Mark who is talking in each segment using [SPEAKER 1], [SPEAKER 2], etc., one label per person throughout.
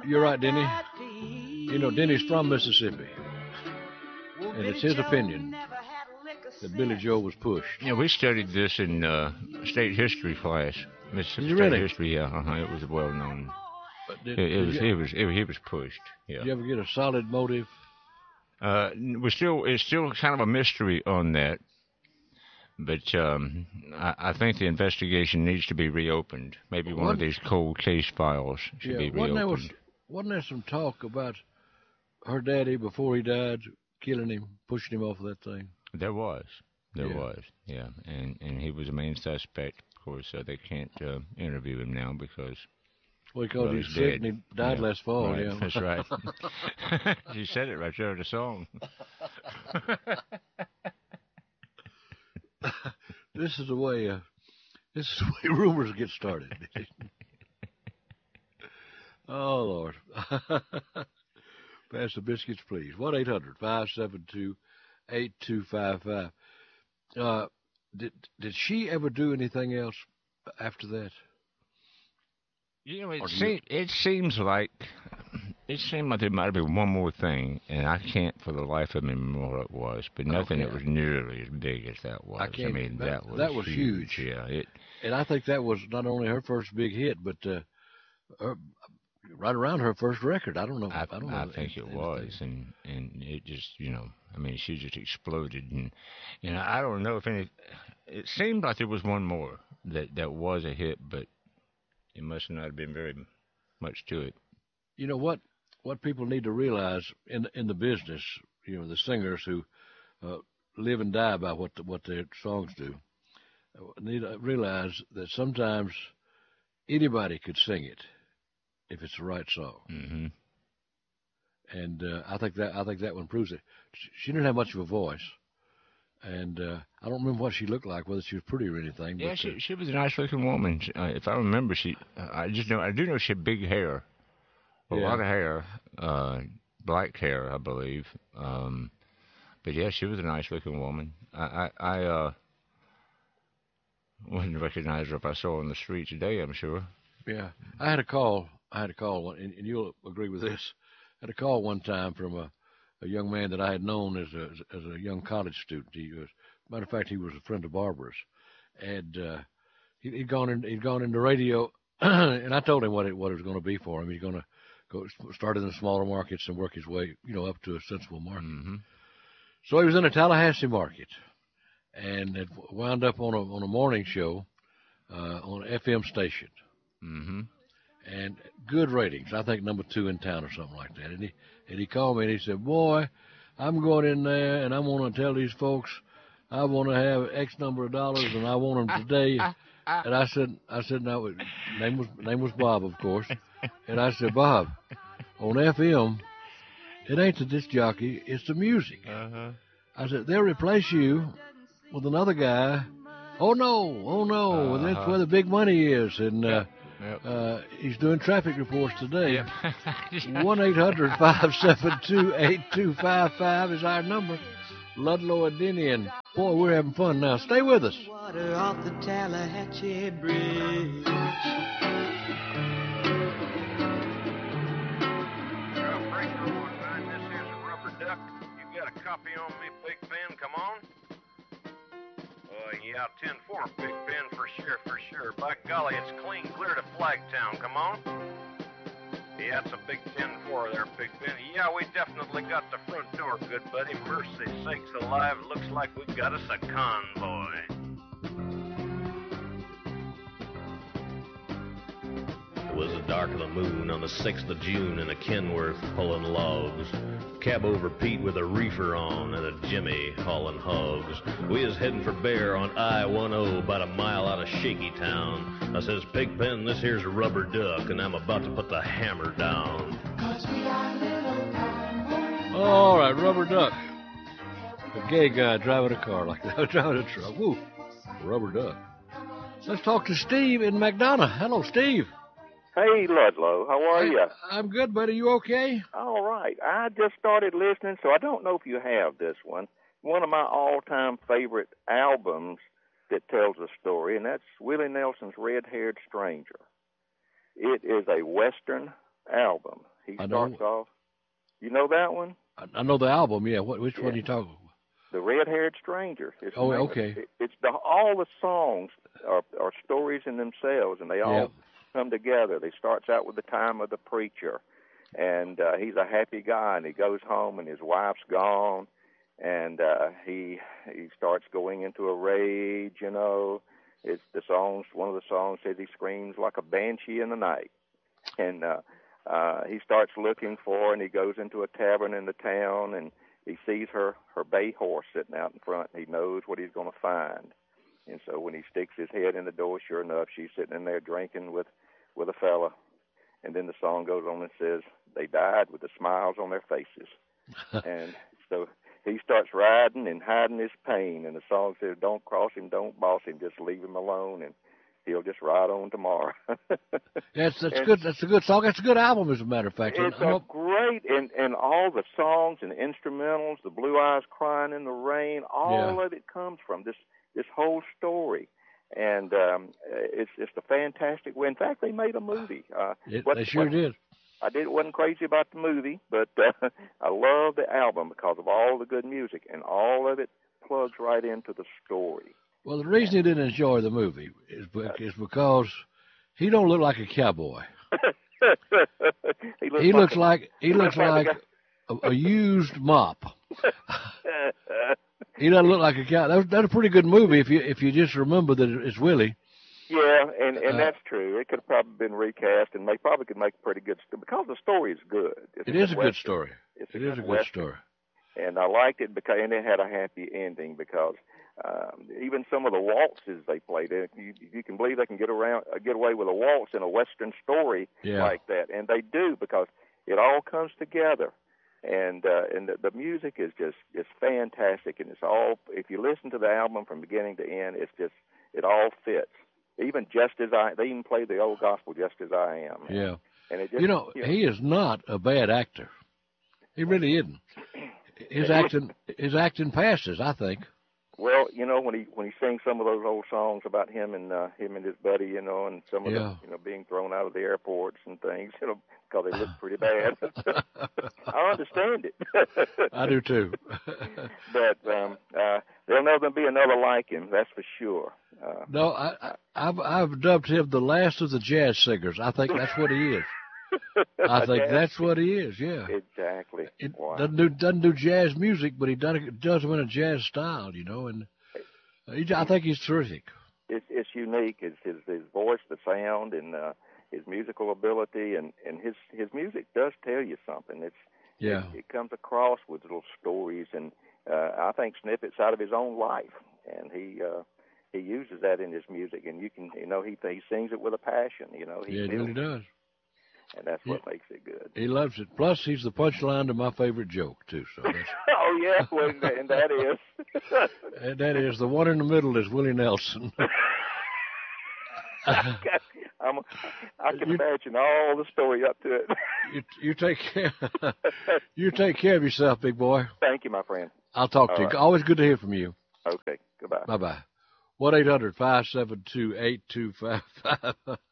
[SPEAKER 1] you're right, Denny. You know, Denny's from Mississippi, and it's his opinion that Billy Joe was pushed.
[SPEAKER 2] Yeah, we studied this in state history class. Mississippi State
[SPEAKER 1] really?
[SPEAKER 2] history. Yeah, it was well known. He was pushed. Yeah.
[SPEAKER 1] Did you ever get a solid motive?
[SPEAKER 2] It's still kind of a mystery on that, but I think the investigation needs to be reopened. Maybe one of these cold case files should be reopened.
[SPEAKER 1] Wasn't there some talk about her daddy before he died killing him, pushing him off of that thing?
[SPEAKER 2] There was, yeah, and he was a main suspect. Of course, they can't interview him now because.
[SPEAKER 1] Well, because he's sick and he died last fall.
[SPEAKER 2] Right,
[SPEAKER 1] yeah,
[SPEAKER 2] that's right. She said it right there in the song.
[SPEAKER 1] This is the way rumors get started. Oh Lord. Pass the biscuits, please. 1-800-572-8255. Did she ever do anything else after that?
[SPEAKER 2] You know, it seemed like there might have been one more thing, and I can't for the life of me remember what it was, but nothing that was nearly as big as that was. That was huge. Yeah,
[SPEAKER 1] and I think that was not only her first big hit, but right around her first record. I don't know.
[SPEAKER 2] I think it was, and it just, she just exploded, and I don't know if any. It seemed like there was one more that was a hit, but it must not have been very much to it.
[SPEAKER 1] You know what people need to realize in the business, the singers who live and die by what their songs do, need to realize that sometimes anybody could sing it if it's the right song.
[SPEAKER 2] Mm-hmm.
[SPEAKER 1] And I think that one proves it. She didn't have much of a voice. And I don't remember what she looked like, whether she was pretty or anything.
[SPEAKER 2] Yeah,
[SPEAKER 1] but,
[SPEAKER 2] she was a nice-looking woman. If I remember, I do know she had big hair, a lot of hair, black hair, I believe. But yeah, she was a nice-looking woman. I wouldn't recognize her if I saw her on the street today, I'm sure.
[SPEAKER 1] Yeah, I had a call, and you'll agree with this. I had a call one time from a young man that I had known as a young college student. Matter of fact, he was a friend of Barbara's, and he'd gone into radio, and I told him what it was going to be for him. He's going to go start in the smaller markets and work his way, up to a sensible market.
[SPEAKER 2] Mm-hmm.
[SPEAKER 1] So he was in a Tallahassee market, and had wound up on a morning show on an FM station.
[SPEAKER 2] Mm-hmm.
[SPEAKER 1] And good ratings. I think number 2 in town or something like that. And he called me and he said, "Boy, I'm going in there and I want to tell these folks I want to have X number of dollars and I want them today." And I said, "No." Name was Bob, of course. And I said, "Bob, on FM, it ain't the disc jockey, it's the music."
[SPEAKER 2] Uh-huh.
[SPEAKER 1] I said, "They'll replace you with another guy." Oh no, that's where the big money is. And he's doing traffic reports today.
[SPEAKER 2] Yep.
[SPEAKER 1] 1-800-572-8255 is our number. Ludlow and Denny, and boy, we're having fun now. Stay with us.
[SPEAKER 3] Water off the Tallahatchie Bridge.
[SPEAKER 4] This here's a rubber duck. You got a copy on me, Big Ben? Come on. Yeah, 10-4, Big Ben, for sure. By golly, it's clean clear to Flagtown. Come on. Yeah, it's a big 10-4 there, Big Ben. Yeah, we definitely got the front door, good buddy. Mercy sakes alive, looks like we've got us a convoy.
[SPEAKER 5] It was the dark of the moon on the 6th of June in a Kenworth pulling logs. Cab over Pete with a reefer on and a Jimmy hauling hogs. We is heading for Bear on I-10 about a mile out of Shaky Town. I says, "Pigpen, this here's a rubber duck, and I'm about to put the hammer down."
[SPEAKER 1] All right, rubber duck. A gay guy driving a car like that, driving a truck. Woo, rubber duck. Let's talk to Steve in McDonough. Hello, Steve.
[SPEAKER 6] Hey, Ludlow, how are you?
[SPEAKER 1] I'm good, buddy. You okay?
[SPEAKER 6] All right. I just started listening, so I don't know if you have this one. One of my all-time favorite albums that tells a story, and that's Willie Nelson's Red-Haired Stranger. It is a Western album. He
[SPEAKER 1] I
[SPEAKER 6] starts
[SPEAKER 1] know.
[SPEAKER 6] off. You know that one?
[SPEAKER 1] I know the album. Yeah. Which one are you talking?
[SPEAKER 6] The Red-Haired Stranger. It's the
[SPEAKER 1] Oh,
[SPEAKER 6] name
[SPEAKER 1] okay.
[SPEAKER 6] of it. It's all the songs are stories in themselves, and they all come together. They starts out with the time of the preacher, and he's a happy guy, and he goes home, and his wife's gone, and he starts going into a rage. You know, it's the songs. One of the songs says he screams like a banshee in the night, and he starts looking for her, and he goes into a tavern in the town, and he sees her bay horse sitting out in front, and he knows what he's going to find. And so when he sticks his head in the door, sure enough, she's sitting in there drinking with a fella. And then the song goes on and says, they died with the smiles on their faces. And so he starts riding and hiding his pain. And the song says, don't cross him, don't boss him, just leave him alone, and he'll just ride on tomorrow.
[SPEAKER 1] That's good. That's a good song. That's a good album, as a matter of fact.
[SPEAKER 6] It's a great, and all the songs and instrumentals, the Blue Eyes Crying in the Rain, all of it comes from this whole story. And it's a fantastic way. In fact, they made a movie.
[SPEAKER 1] They sure did.
[SPEAKER 6] Wasn't crazy about the movie, but I love the album because of all the good music, and all of it plugs right into the story.
[SPEAKER 1] Well, the reason he didn't enjoy the movie is because he don't look like a cowboy. he looks like a used mop. He doesn't look like a cow. That's a pretty good movie if you just remember that it's Willie.
[SPEAKER 6] Yeah, and that's true. It could have probably been recast, and they probably could make a pretty good story because the story is good.
[SPEAKER 1] It is a good story.
[SPEAKER 6] It
[SPEAKER 1] is a good story.
[SPEAKER 6] And I liked it and it had a happy ending because even some of the waltzes they played, you can believe they can get away with a waltz in a Western story like that, and they do because it all comes together. And the music is just fantastic, and it's all, if you listen to the album from beginning to end, it all fits. Even they even play the old gospel, Just As I Am.
[SPEAKER 1] Yeah.
[SPEAKER 6] And it just,
[SPEAKER 1] he is not a bad actor. He really isn't. His acting passes, I think.
[SPEAKER 6] Well, when he sings some of those old songs about him and his buddy, and some of them, being thrown out of the airports and things, because they look pretty bad. I understand it.
[SPEAKER 1] I do too.
[SPEAKER 6] But there'll never be another like him, that's for sure.
[SPEAKER 1] No, I've dubbed him the last of the jazz singers. I think that's what he is. I think that's what he is. Yeah,
[SPEAKER 6] exactly. Wow.
[SPEAKER 1] Doesn't do jazz music, but he does them in a jazz style, and I think he's terrific.
[SPEAKER 6] It's unique. It's his voice, the sound, and his musical ability, and his music does tell you something. It comes across with little stories, and I think snippets out of his own life, and he uses that in his music, and you can he sings it with a passion. He
[SPEAKER 1] really does.
[SPEAKER 6] And that's what makes it good.
[SPEAKER 1] He loves it. Plus, he's the punchline to my favorite joke, too. So that's...
[SPEAKER 6] Oh, yeah, well, and that is.
[SPEAKER 1] And that is, the one in the middle is Willie Nelson.
[SPEAKER 6] I can imagine all the story up to it.
[SPEAKER 1] You take care. You take care of yourself, big boy.
[SPEAKER 6] Thank you, my friend.
[SPEAKER 1] I'll talk to you. Right. Always good to hear from you.
[SPEAKER 6] Okay, goodbye.
[SPEAKER 1] Bye-bye. 1-800-572-8255.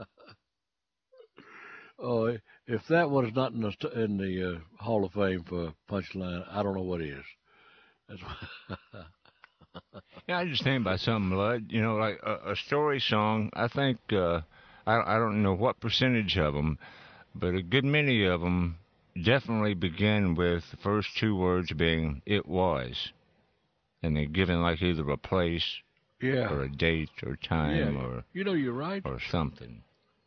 [SPEAKER 1] Oh, if that one is not in the Hall of Fame for Punchline, I don't know what is.
[SPEAKER 2] Yeah, I just think about something, Lud. Like a story song. I think I don't know what percentage of them, but a good many of them definitely begin with the first two words being "it was," and they're given like either a place, or a date, or time, or
[SPEAKER 1] you're right,
[SPEAKER 2] or something.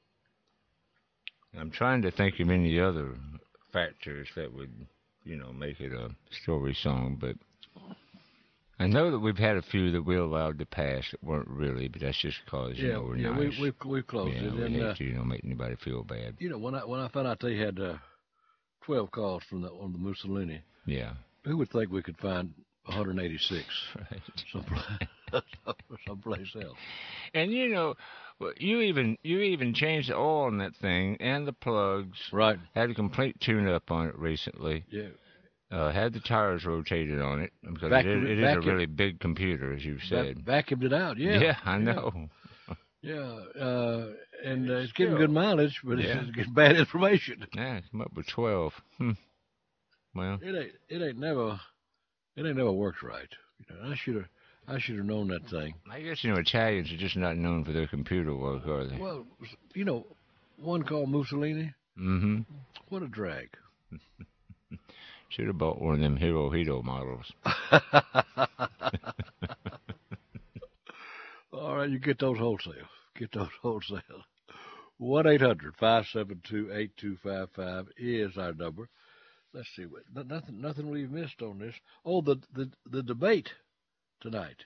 [SPEAKER 2] I'm trying to think of any other factors that would, make it a story song, but I know that we've had a few that we allowed to pass that weren't really, but that's just because, we're nice.
[SPEAKER 1] We've closed it.
[SPEAKER 2] We hate to, make anybody feel bad.
[SPEAKER 1] When I found out they had 12 calls from on the Mussolini, who would think we could find 186 someplace else? And
[SPEAKER 2] you even changed the oil on that thing and the plugs.
[SPEAKER 1] Right.
[SPEAKER 2] Had a complete tune-up on it recently.
[SPEAKER 1] Yeah.
[SPEAKER 2] Had the tires rotated on it because it is a really big computer, as you said.
[SPEAKER 1] Vacuumed it out. Yeah.
[SPEAKER 2] Yeah, I know.
[SPEAKER 1] Yeah. it's getting good mileage, but
[SPEAKER 2] Yeah.
[SPEAKER 1] it's getting bad information.
[SPEAKER 2] Yeah, come up with 12. Well,
[SPEAKER 1] It ain't never worked right. You know, I should have known that thing.
[SPEAKER 2] I guess, Italians are just not known for their computer work, are they?
[SPEAKER 1] Well, one called Mussolini.
[SPEAKER 2] Mm-hmm.
[SPEAKER 1] What a drag.
[SPEAKER 2] Should have bought one of them Hirohito models.
[SPEAKER 1] All right, you get those wholesale. 1-800-572-8255 is our number. Let's see what nothing we've missed on this. Oh, the debate tonight.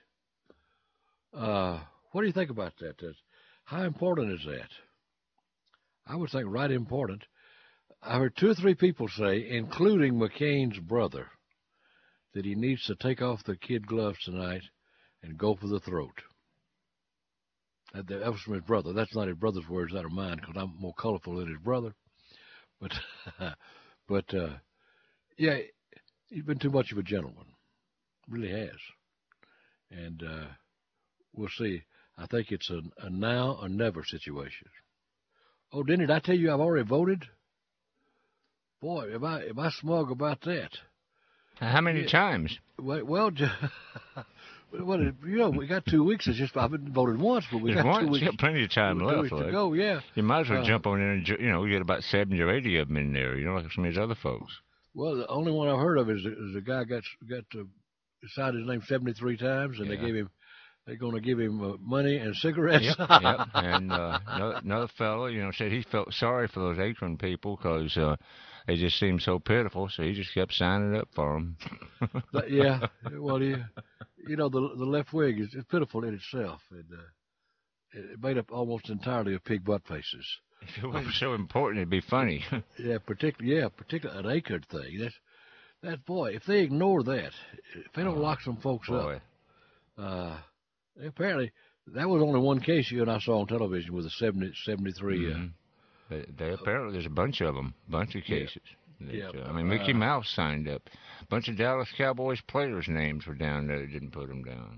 [SPEAKER 1] What do you think about that? How important is that? I would think right important. I heard 2 or 3 people say, including McCain's brother, that he needs to take off the kid gloves tonight and go for the throat. That was from his brother. That's not his brother's words, that are mine, because I'm more colorful than his brother. But yeah, he's been too much of a gentleman. Really has. And we'll see. I think it's a now or never situation. Oh, didn't I tell you I've already voted? Boy, am I smug about that.
[SPEAKER 2] How many times?
[SPEAKER 1] Well, we got 2 weeks. I've been voted once, but we got 2 weeks.
[SPEAKER 2] You got plenty of time left.
[SPEAKER 1] To go, yeah.
[SPEAKER 2] You might as well jump on in and, we get about 70 or 80 of them in there, like some of these other folks.
[SPEAKER 1] Well, the only one I've heard of is a guy got to sign his name 73 times, and they're going to give him money and cigarettes.
[SPEAKER 2] Yep. And another fellow, said he felt sorry for those Akron people because they just seemed so pitiful, so he just kept signing up for them.
[SPEAKER 1] Yeah. Well, the left wing is pitiful in itself, and it made up almost entirely of pig butt faces.
[SPEAKER 2] If it wasn't so important, it'd be funny.
[SPEAKER 1] Yeah, particularly an Akron thing. That boy, if they ignore that, if they don't lock some folks up, apparently that was only one case you and I saw on television with a 73.
[SPEAKER 2] Mm-hmm. Apparently there's a bunch of them, bunch of cases.
[SPEAKER 1] Yeah.
[SPEAKER 2] Mickey Mouse signed up. A bunch of Dallas Cowboys players' names were down there that didn't put them down.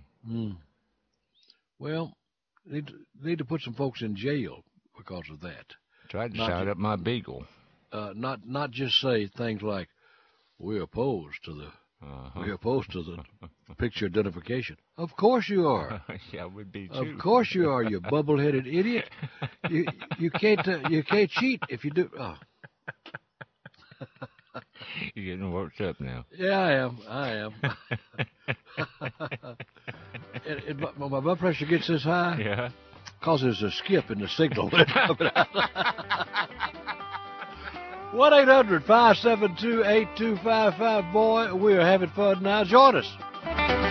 [SPEAKER 1] Well, need to put some folks in jail because of that.
[SPEAKER 2] Tried to sign up my beagle.
[SPEAKER 1] Not just say things like, we're opposed to the picture identification. Of course you are.
[SPEAKER 2] Yeah, would be too.
[SPEAKER 1] Of course you are, you bubble-headed idiot. You can't cheat if you do. Oh.
[SPEAKER 2] You're getting worked up now.
[SPEAKER 1] Yeah, I am. My blood pressure gets this high.
[SPEAKER 2] Yeah.
[SPEAKER 1] Causes a skip in the signal. 1-800-572-8255. Boy, we are having fun now. Join us.